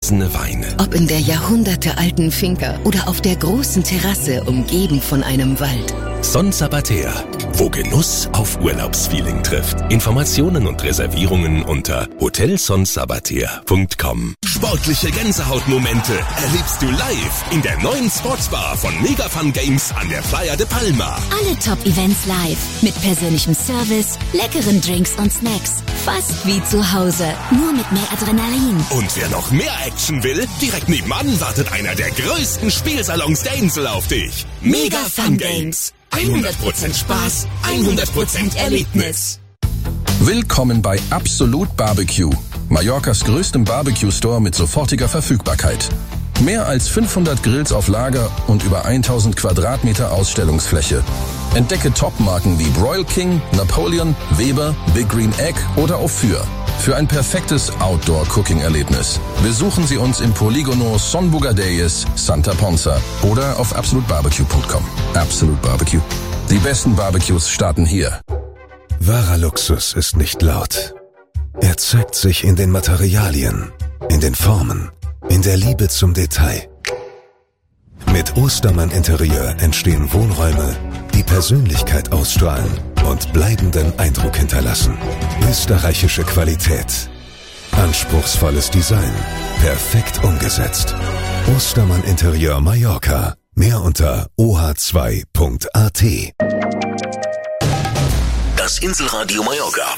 vergessene Weine. Ob in der jahrhundertealten Finca oder auf der großen Terrasse, umgeben von einem Wald. Son Sabatier, wo Genuss auf Urlaubsfeeling trifft. Informationen und Reservierungen unter hotelsonsabatier.com. Sportliche Gänsehautmomente erlebst du live in der neuen Sportsbar von Mega Fun Games an der Playa de Palma. Alle Top-Events live mit persönlichem Service, leckeren Drinks und Snacks. Fast wie zu Hause, nur mit mehr Adrenalin. Und wer noch mehr Action will, direkt nebenan wartet einer der größten Spielsalons der Insel auf dich. Mega Fun Games. 100% Spaß, 100% Erlebnis. Willkommen bei Absolut Barbecue, Mallorcas größtem Barbecue-Store mit sofortiger Verfügbarkeit. Mehr als 500 Grills auf Lager und über 1000 Quadratmeter Ausstellungsfläche. Entdecke Top-Marken wie Broil King, Napoleon, Weber, Big Green Egg oder Ophir. Für ein perfektes Outdoor-Cooking-Erlebnis besuchen Sie uns im Poligono Son Bugadeyes, Santa Ponsa oder auf absolutbarbecue.com. Absolut Barbecue. Die besten Barbecues starten hier. Wahrer Luxus ist nicht laut. Er zeigt sich in den Materialien, in den Formen, in der Liebe zum Detail. Mit Ostermann Interieur entstehen Wohnräume, die Persönlichkeit ausstrahlen und bleibenden Eindruck hinterlassen. Österreichische Qualität. Anspruchsvolles Design. Perfekt umgesetzt. Ostermann Interieur Mallorca. Mehr unter oh2.at. Das Inselradio Mallorca.